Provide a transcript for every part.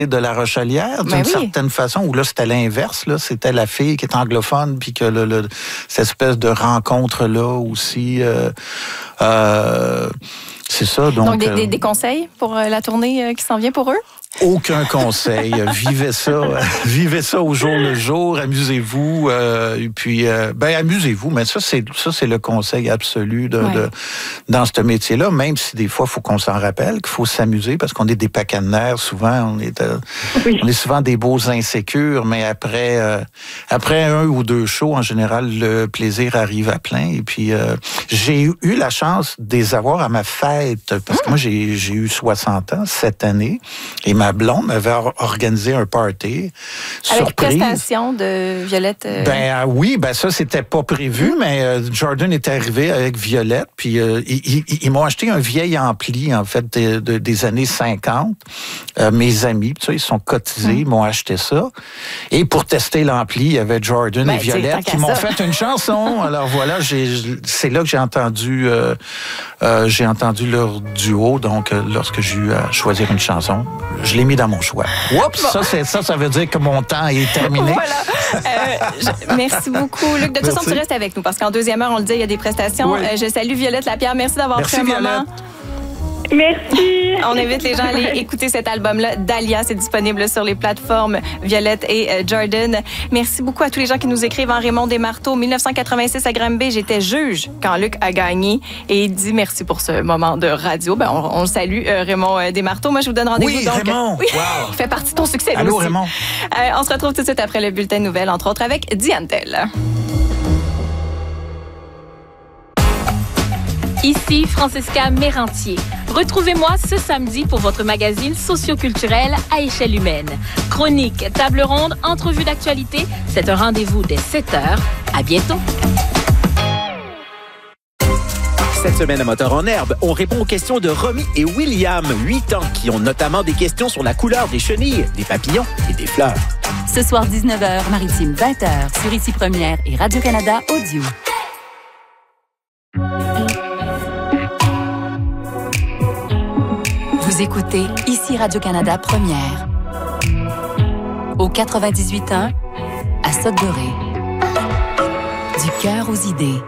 de La Rochelière, d'une certaine façon, où là, c'était l'inverse. Là, c'était la fille qui est anglophone, puis que cette espèce de rencontre-là aussi... c'est ça. Donc des conseils pour la tournée qui s'en vient pour eux? Aucun conseil. Vivez ça au jour le jour. Amusez-vous. Et puis, amusez-vous. Mais ça, c'est le conseil absolu dans ce métier-là. Même si des fois, il faut qu'on s'en rappelle, qu'il faut s'amuser parce qu'on est des pacanenaires. Souvent, on est souvent des beaux insécures. Mais après un ou deux shows, en général, le plaisir arrive à plein. Et puis, j'ai eu la chance de les avoir à ma fête parce que moi, j'ai eu 60 ans cette année. Et ma blonde m'avait organisé un party surprise. Avec prestation de Violette. Oui, ça c'était pas prévu, mais Jordan est arrivé avec Violette, puis ils m'ont acheté un vieil ampli en fait des années 50. Mes amis, ils sont cotisés, ils m'ont acheté ça. Et pour tester l'ampli, il y avait Jordan et Violette qui m'ont fait une chanson. Alors voilà, c'est là que j'ai entendu leur duo. Donc lorsque j'ai eu à choisir une chanson, je l'ai mis dans mon choix. Oups, ça veut dire que mon temps est terminé. Voilà. Merci beaucoup, Luc. De toute façon, tu restes avec nous parce qu'en deuxième heure, on le dit, il y a des prestations. Oui. Je salue Violette Lapierre. Merci d'avoir pris un moment. Merci. On invite les gens à aller écouter cet album-là. Dahlia, c'est disponible sur les plateformes Violette et Jordan. Merci beaucoup à tous les gens qui nous écrivent. Raymond Desmarteaux, 1986 à Granby, j'étais juge quand Luc a gagné. Et il dit merci pour ce moment de radio. On le salue, Raymond Desmarteaux. Moi, je vous donne rendez-vous. Oui, Raymond. Oui, wow. Il fait partie de ton succès. Allô, aussi. Raymond. On se retrouve tout de suite après le bulletin de nouvelles, entre autres avec Diane Tell. Ici Francesca Mérantier. Retrouvez-moi ce samedi pour votre magazine socioculturel à échelle humaine. Chronique, table ronde, entrevue d'actualité. C'est un rendez-vous dès 7h. À bientôt. Cette semaine à Moteur en herbe, on répond aux questions de Romy et William, 8 ans, qui ont notamment des questions sur la couleur des chenilles, des papillons et des fleurs. Ce soir, 19h, Maritime, 20h, sur Ici Première et Radio-Canada Audio. Vous écoutez Ici Radio-Canada Première. Au 98.1, à Sudbury. Du cœur aux idées.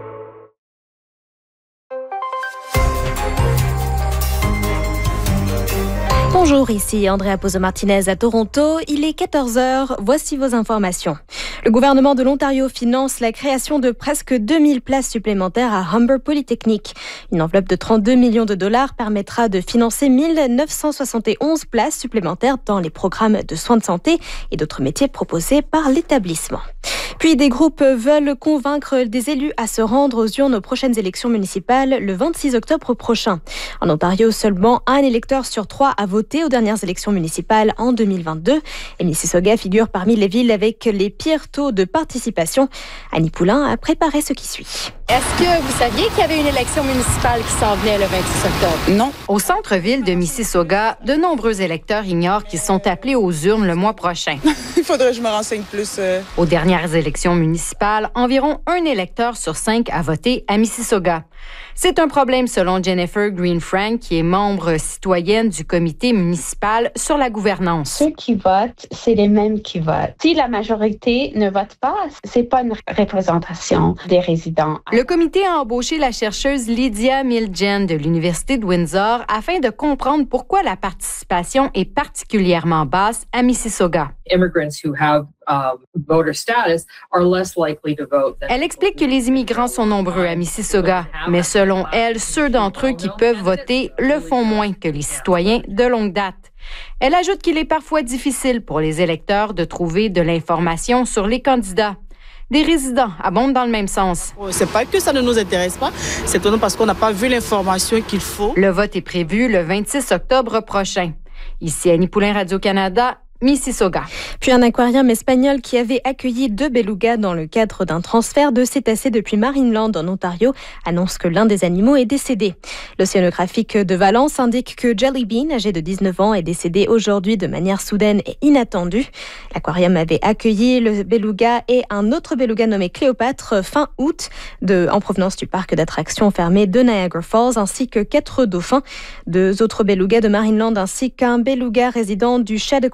Bonjour, ici Andrea Pozo-Martinez à Toronto. Il est 14h. Voici vos informations. Le gouvernement de l'Ontario finance la création de presque 2000 places supplémentaires à Humber Polytechnic. Une enveloppe de 32 millions de dollars permettra de financer 1971 places supplémentaires dans les programmes de soins de santé et d'autres métiers proposés par l'établissement. Puis des groupes veulent convaincre des élus à se rendre aux urnes aux prochaines élections municipales le 26 octobre prochain. En Ontario, seulement un électeur sur 3 a voté aux dernières élections municipales en 2022. Et Mississauga figure parmi les villes avec les pires taux de participation. Annie Poulain a préparé ce qui suit. Est-ce que vous saviez qu'il y avait une élection municipale qui s'en venait le 26 octobre? Non. Au centre-ville de Mississauga, de nombreux électeurs ignorent qu'ils sont appelés aux urnes le mois prochain. Il faudrait que je me renseigne plus. Aux dernières élections municipales, environ un électeur sur 5 a voté à Mississauga. C'est un problème selon Jennifer Green-Frank, qui est membre citoyenne du comité municipal sur la gouvernance. Ceux qui votent, c'est les mêmes qui votent. Si la majorité ne vote pas, c'est pas une représentation des résidents. Le comité a embauché la chercheuse Lydia Miljen de l'Université de Windsor afin de comprendre pourquoi la participation est particulièrement basse à Mississauga. Elle explique que les immigrants sont nombreux à Mississauga, mais selon elle, ceux d'entre eux qui peuvent voter le font moins que les citoyens de longue date. Elle ajoute qu'il est parfois difficile pour les électeurs de trouver de l'information sur les candidats. Des résidents abondent dans le même sens. C'est pas que ça ne nous intéresse pas, c'est tout parce qu'on n'a pas vu l'information qu'il faut. Le vote est prévu le 26 octobre prochain. Ici Annie Poulain, Radio-Canada, Mississauga. Puis un aquarium espagnol qui avait accueilli 2 belugas dans le cadre d'un transfert de cétacés depuis Marineland en Ontario annonce que l'un des animaux est décédé. L'océanographique de Valence indique que Jelly Bean, âgé de 19 ans, est décédé aujourd'hui de manière soudaine et inattendue. L'aquarium avait accueilli le beluga et un autre beluga nommé Cléopâtre fin août en provenance du parc d'attractions fermé de Niagara Falls ainsi que 4 dauphins, 2 autres belugas de Marineland ainsi qu'un beluga résident du Shed